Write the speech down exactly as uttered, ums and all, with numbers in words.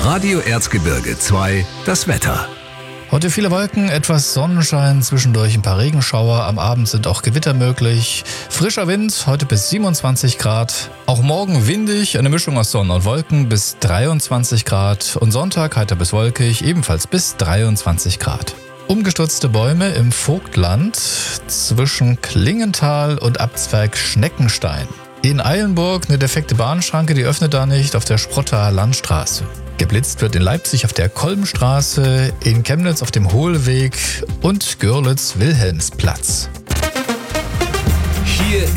Radio Erzgebirge zwei, das Wetter. Heute viele Wolken, etwas Sonnenschein, zwischendurch ein paar Regenschauer. Am Abend sind auch Gewitter möglich. Frischer Wind, heute bis siebenundzwanzig Grad. Auch morgen windig, eine Mischung aus Sonne und Wolken bis dreiundzwanzig Grad. Und Sonntag heiter bis wolkig, ebenfalls bis dreiundzwanzig Grad. Umgestürzte Bäume im Vogtland zwischen Klingenthal und Abzweig Schneckenstein. In Eilenburg eine defekte Bahnschranke, die öffnet da nicht, auf der Sprotter Landstraße. Geblitzt wird in Leipzig auf der Kolbenstraße, in Chemnitz auf dem Hohlweg und Görlitz-Wilhelmsplatz. Hier